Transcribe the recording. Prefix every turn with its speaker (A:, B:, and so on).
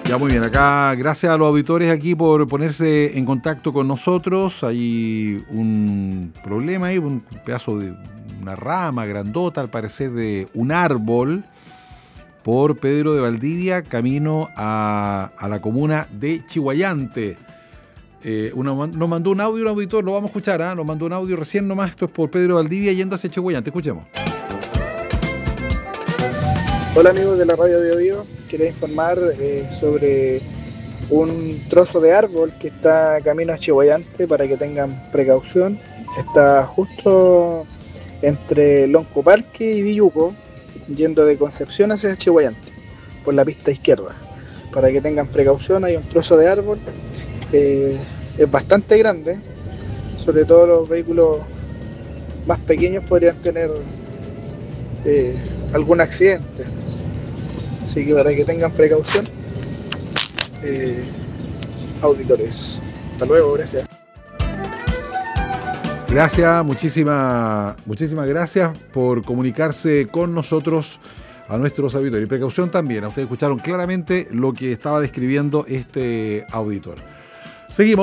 A: Ya, muy bien, acá gracias a los auditores aquí por ponerse en contacto con nosotros. Hay un problema ahí, un pedazo de una rama grandota, al parecer de un árbol, por Pedro de Valdivia, camino a la comuna de Chiguayante. Nos mandó un audio un auditor, lo vamos a escuchar, nos mandó un audio recién nomás, esto es por Pedro de Valdivia yendo hacia Chiguayante, escuchemos.
B: Hola amigos de la Radio Bio Bio, quería informar sobre un trozo de árbol que está camino a Chiguayante para que tengan precaución. Está justo entre Lonco Parque y Villuco, yendo de Concepción hacia Chiguayante, por la pista izquierda. Para que tengan precaución, hay un trozo de árbol, es bastante grande, sobre todo los vehículos más pequeños podrían tener algún accidente. Así que para que tengan precaución, auditores. Hasta luego, gracias.
A: Gracias, muchísimas gracias por comunicarse con nosotros, a nuestros auditores. Y precaución también, ustedes escucharon claramente lo que estaba describiendo este auditor. Seguimos.